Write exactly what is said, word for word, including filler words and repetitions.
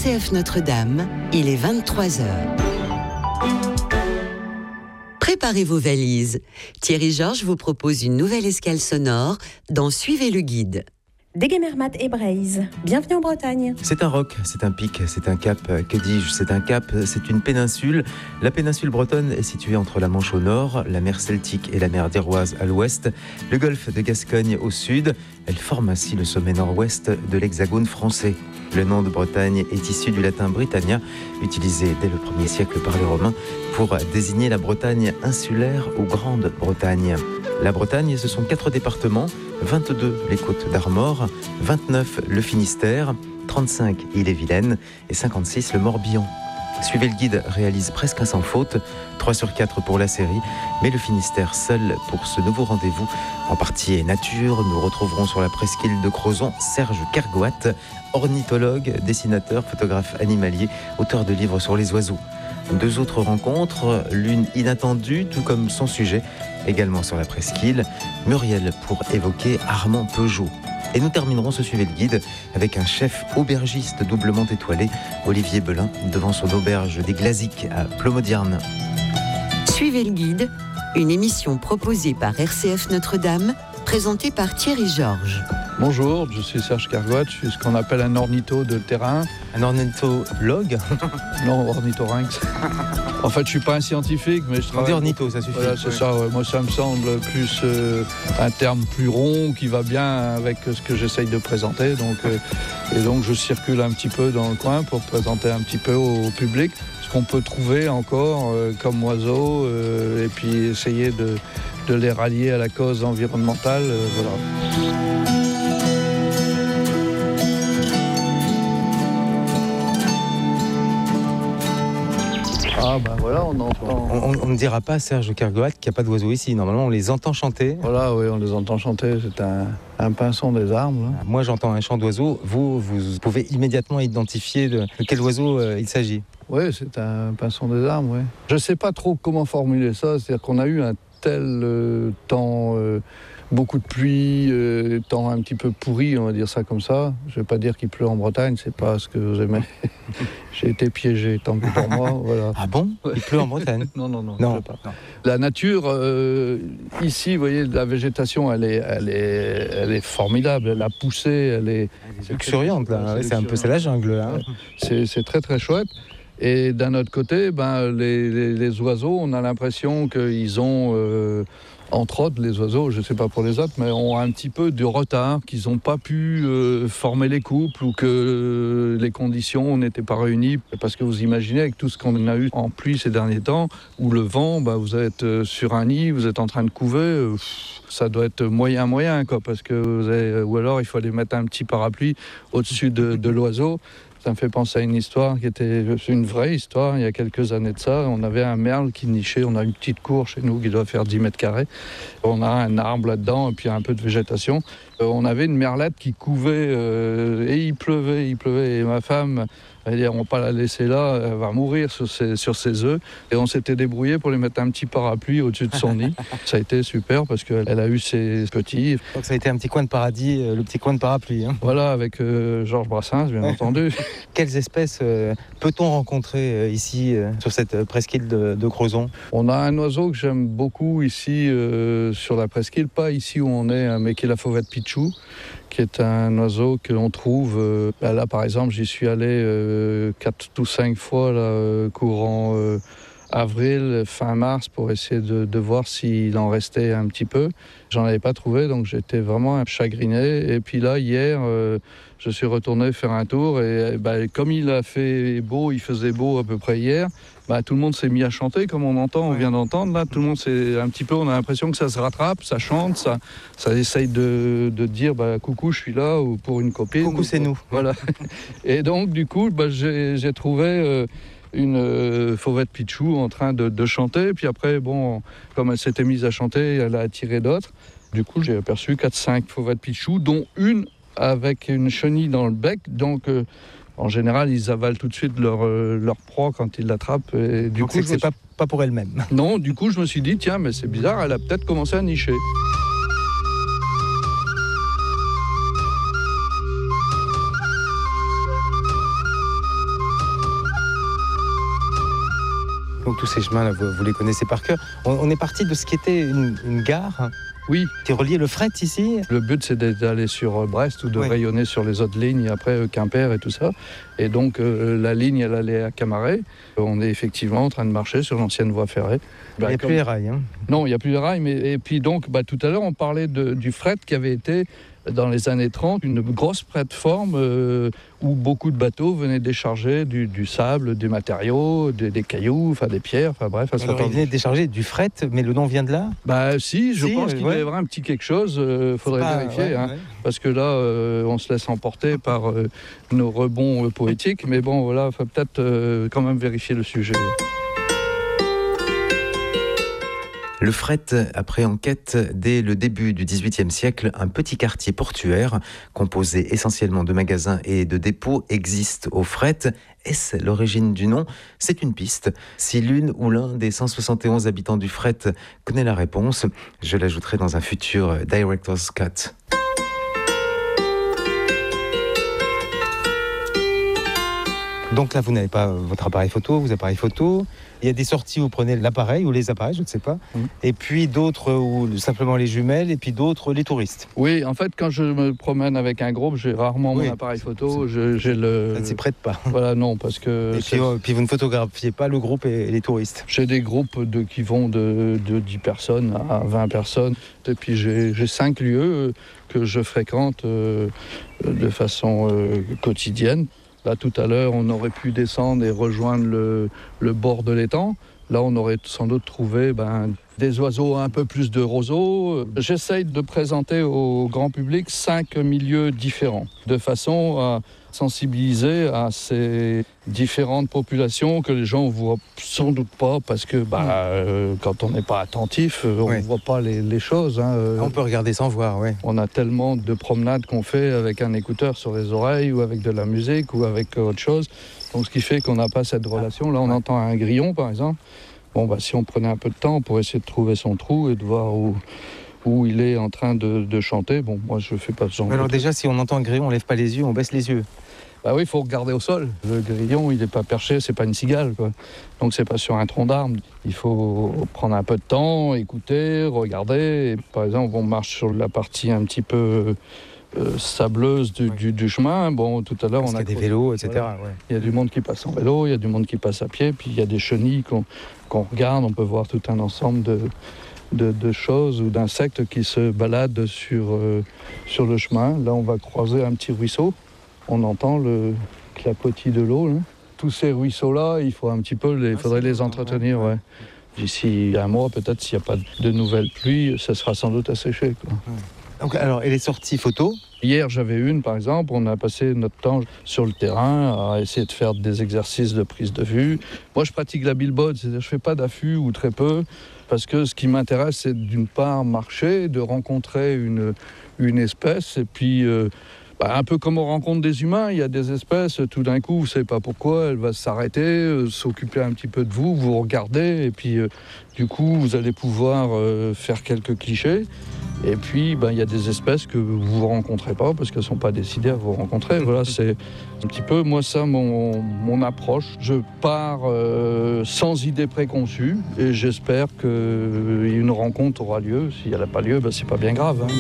C F Notre-Dame, il est vingt-trois heures. Préparez vos valises. Thierry Georges vous propose une nouvelle escale sonore dans Suivez le guide. Degemermat et Breizh, bienvenue en Bretagne. C'est un roc, c'est un pic, c'est un cap, que dis-je, c'est un cap, c'est une péninsule. La péninsule bretonne est située entre la Manche au nord, la mer Celtique et la mer d'Iroise à l'ouest, le golfe de Gascogne au sud. Elle forme ainsi le sommet nord-ouest de l'hexagone français. Le nom de Bretagne est issu du latin Britannia, utilisé dès le premier siècle par les Romains pour désigner la Bretagne insulaire ou Grande-Bretagne. La Bretagne, ce sont quatre départements, vingt-deux les Côtes d'Armor, vingt-neuf le Finistère, trente-cinq Ille-et-Vilaine et cinquante-six le Morbihan. Suivez le guide réalise presque un sans faute, trois sur quatre pour la série, mais le Finistère seul pour ce nouveau rendez-vous. En partie nature, nous retrouverons sur la presqu'île de Crozon Serge Kergoat, ornithologue, dessinateur, photographe animalier, auteur de livres sur les oiseaux. Deux autres rencontres, l'une inattendue, tout comme son sujet, également sur la presqu'île, Muriel pour évoquer Armand Peugeot. Et nous terminerons ce Suivez le guide avec un chef aubergiste doublement étoilé, Olivier Belin, devant son auberge des Glaziques à Plomodierne. Suivez le guide, une émission proposée par R C F Notre-Dame, présentée par Thierry Georges. Bonjour, je suis Serge Kergoat, je suis ce qu'on appelle un ornitho de terrain. Un ornithologue? Non, ornithorynx. En fait, je suis pas un scientifique, mais je travaille... On dit ornitho, ça suffit. Voilà, c'est oui. ça, ouais. Moi, ça me semble plus euh, un terme plus rond, qui va bien avec ce que j'essaye de présenter. Donc, euh, et donc, je circule un petit peu dans le coin pour présenter un petit peu au, au public ce qu'on peut trouver encore euh, comme oiseaux, euh, et puis essayer de, de les rallier à la cause environnementale. Euh, voilà. Ah ben voilà, on entend... On, on ne dira pas, Serge Kergoat, qu'il n'y a pas d'oiseaux ici. Normalement, on les entend chanter. Voilà, oui, on les entend chanter. C'est un, un pinson des arbres. Là. Moi, j'entends un chant d'oiseau. Vous, vous pouvez immédiatement identifier de, de quel oiseau euh, il s'agit. Oui, c'est un pinson des arbres, oui. Je ne sais pas trop comment formuler ça. C'est-à-dire qu'on a eu un tel euh, temps... Euh, beaucoup de pluie, euh, temps un petit peu pourri, on va dire ça comme ça. Je ne vais pas dire qu'il pleut en Bretagne, c'est pas ce que vous aimez. J'ai été piégé, tant pis pour moi. Voilà. Ah bon? Il pleut en Bretagne? Non, non, non, non. Il pleut pas. Non. La nature, euh, ici, vous voyez, la végétation, elle est, elle est, elle est formidable. Elle a poussé, elle est... C'est luxuriante, là. C'est, ouais, c'est un peu, c'est la jungle, là. C'est, c'est très, très chouette. Et d'un autre côté, ben, les, les, les oiseaux, on a l'impression qu'ils ont... Euh, entre autres, les oiseaux, je ne sais pas pour les autres, mais ont un petit peu de retard, qu'ils n'ont pas pu euh, former les couples ou que euh, les conditions n'étaient pas réunies. Parce que vous imaginez, avec tout ce qu'on a eu en pluie ces derniers temps, où le vent, bah, vous êtes euh, sur un nid, vous êtes en train de couver, euh, ça doit être moyen, moyen, quoi, parce que vous avez, ou alors il faut aller mettre un petit parapluie au-dessus de, de l'oiseau. Ça me fait penser à une histoire qui était une vraie histoire. Il y a quelques années de ça, on avait un merle qui nichait. On a une petite cour chez nous qui doit faire dix mètres carrés. On a un arbre là-dedans et puis un peu de végétation. On avait une merlette qui couvait euh, et il pleuvait, il pleuvait. Et ma femme, elle dit, on ne va pas la laisser là, elle va mourir sur ses, sur ses œufs. Et on s'était débrouillé pour lui mettre un petit parapluie au-dessus de son nid. Ça a été super parce qu'elle a eu ses petits. Donc ça a été un petit coin de paradis, euh, le petit coin de parapluie. Hein. Voilà, avec euh, Georges Brassens, bien entendu. Quelles espèces euh, peut-on rencontrer euh, ici, euh, sur cette euh, presqu'île de, de Crozon? On a un oiseau que j'aime beaucoup ici, euh, sur la presqu'île, pas ici où on est, mais qui est la fauvette pitchou, qui est un oiseau que l'on trouve... Euh, là, par exemple, j'y suis allé euh, quatre ou cinq fois, là, euh, courant euh, avril, fin mars, pour essayer de, de voir s'il en restait un petit peu. J'en avais pas trouvé, donc j'étais vraiment chagriné. Et puis là, hier, euh, je suis retourné faire un tour. Et bah, comme il a fait beau, il faisait beau à peu près hier, bah, tout le monde s'est mis à chanter, comme on entend, on vient d'entendre. Là, tout le monde, c'est un petit peu, on a l'impression que ça se rattrape, ça chante, ça, ça essaye de, de dire bah, coucou, je suis là, ou pour une copine. Coucou, c'est nous. Voilà. Et donc, du coup, bah, j'ai, j'ai trouvé... Euh, une euh, fauvette pitchou en train de, de chanter. Puis après, bon, comme elle s'était mise à chanter, elle a attiré d'autres. Du coup, j'ai aperçu quatre cinq fauvettes pitchou, dont une avec une chenille dans le bec. Donc, euh, en général, ils avalent tout de suite leur, euh, leur proie quand ils l'attrapent. Et du Donc coup, c'est que c'est suis... pas, pas pour elle-même. Non, du coup, je me suis dit, tiens, mais c'est bizarre, elle a peut-être commencé à nicher. tous, tous ces chemins-là, vous, vous les connaissez par cœur. On, on est parti de ce qui était une, une gare Oui. qui reliait le fret ici. Le but, c'est d'aller sur Brest ou de oui. rayonner sur les autres lignes, après Quimper et tout ça. Et donc, euh, la ligne, elle allait à Camaret. On est effectivement en train de marcher sur l'ancienne voie ferrée. Il n'y a comme... plus les rails. Hein. Non, il n'y a plus les rails. Mais... Et puis donc, bah, tout à l'heure, on parlait de, du fret qui avait été, dans les années trente, une grosse plateforme euh, où beaucoup de bateaux venaient décharger du, du sable, des matériaux, des, des cailloux, enfin des pierres, enfin bref. Alors, ils venaient décharger du fret, mais le nom vient de là ? Bah si, je si, pense euh, qu'il ouais. doit y avoir un petit quelque chose, il euh, faudrait pas, vérifier, ouais, hein, ouais. parce que là, euh, on se laisse emporter par euh, nos rebonds euh, poétiques, mais bon, voilà, il faut peut-être euh, quand même vérifier le sujet. Le fret, après enquête, dès le début du dix-huitième siècle, un petit quartier portuaire, composé essentiellement de magasins et de dépôts, existe au fret. Est-ce l'origine du nom ? C'est une piste. Si l'une ou l'un des cent soixante et onze habitants du fret connaît la réponse, je l'ajouterai dans un futur Director's Cut. Donc là, vous n'avez pas votre appareil photo, vos appareils photo. Il y a des sorties où vous prenez l'appareil ou les appareils, je ne sais pas. Mmh. Et puis d'autres où simplement les jumelles, et puis d'autres les touristes. Oui, en fait, quand je me promène avec un groupe, j'ai rarement oui, mon appareil photo. Je, j'ai le... Ça ne s'y prête pas. Voilà, non, parce que... Et puis, oh, puis vous ne photographiez pas le groupe et les touristes. J'ai des groupes de, qui vont de, de dix personnes à vingt personnes. Et puis j'ai, j'ai cinq lieux que je fréquente euh, de façon euh, quotidienne. Là, tout à l'heure, on aurait pu descendre et rejoindre le, le bord de l'étang. Là, on aurait sans doute trouvé ben, des oiseaux un peu plus de roseaux. J'essaye de présenter au grand public cinq milieux différents, de façon à sensibiliser à ces différentes populations que les gens ne voient sans doute pas, parce que bah, euh, quand on n'est pas attentif, on ne oui. voit pas les, les choses. Hein. On peut regarder sans voir, oui. On a tellement de promenades qu'on fait avec un écouteur sur les oreilles, ou avec de la musique, ou avec autre chose. Donc, ce qui fait qu'on n'a pas cette relation. Là, on ouais. entend un grillon, par exemple. Bon, bah, si on prenait un peu de temps pour essayer de trouver son trou et de voir où, où il est en train de, de chanter, bon, moi, je ne fais pas ce genre de Alors truc. déjà, si on entend un grillon, on ne lève pas les yeux, on baisse les yeux. Bah oui, il faut regarder au sol. Le grillon, il n'est pas perché, c'est pas une cigale, quoi. Donc c'est pas sur un tronc d'arbre. Il faut prendre un peu de temps, écouter, regarder. Et, par exemple, on marche sur la partie un petit peu euh, sableuse du, ouais. du, du chemin. Bon, tout à l'heure, Parce on a qu'il y a des vélos, et cetera. Voilà. Ouais. Il y a du monde qui passe en vélo, il y a du monde qui passe à pied, puis il y a des chenilles qu'on, qu'on regarde. On peut voir tout un ensemble de, de, de choses ou d'insectes qui se baladent sur, euh, sur le chemin. Là, on va croiser un petit ruisseau. On entend le clapotis de l'eau. Là. Tous ces ruisseaux-là, il faut un petit peu, il faudrait les entretenir. Ouais. D'ici un mois, peut-être, s'il n'y a pas de nouvelles pluies, ça sera sans doute asséché. Quoi. Donc, alors, et les sorties photos ? Hier, j'avais une, par exemple. On a passé notre temps sur le terrain à essayer de faire des exercices de prise de vue. Moi, je pratique la billboard, c'est-à-dire je ne fais pas d'affût ou très peu, parce que ce qui m'intéresse, c'est d'une part marcher, de rencontrer une, une espèce, et puis... Euh, Bah, un peu comme on rencontre des humains, il y a des espèces, tout d'un coup, vous ne savez pas pourquoi, elle va s'arrêter, euh, s'occuper un petit peu de vous, vous regardez, et puis euh, du coup, vous allez pouvoir euh, faire quelques clichés. Et puis, ben, il y a des espèces que vous ne rencontrez pas parce qu'elles ne sont pas décidées à vous rencontrer. Voilà, c'est un petit peu, moi, ça, mon, mon approche. Je pars euh, sans idée préconçue et j'espère qu'une rencontre aura lieu. Si elle n'a pas lieu, ben, ce n'est pas bien grave. Hein.